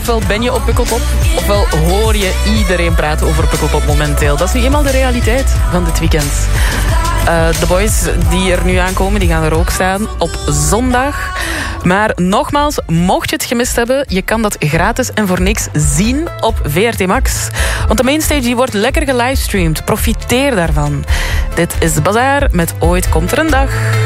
ofwel ben je op Pukkelpop, ofwel hoor je iedereen praten over Pukkelpop momenteel. Dat is nu eenmaal de realiteit van dit weekend. De boys die er nu aankomen, die gaan er ook staan op zondag. Maar nogmaals, mocht je het gemist hebben, je kan dat gratis en voor niks zien op VRT Max. Want de mainstage die wordt lekker gelivestreamd. Profiteer daarvan. Dit is de Bazaar met Ooit komt er een dag.